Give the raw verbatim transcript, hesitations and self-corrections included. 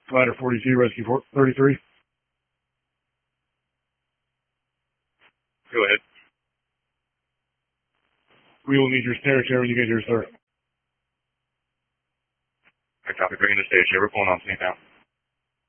Ladder forty-two, Rescue thirty-three. Go ahead. We will need your territory when you get here, sir. I copy. Bringing the stage here. We're pulling on Snake now.